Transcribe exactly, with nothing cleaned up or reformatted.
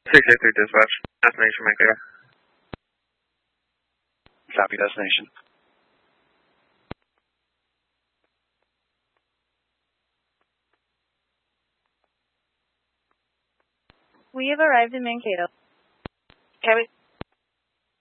six eight three dispatch. Destination Mankato. Copy destination. We have arrived in Mankato. Copy.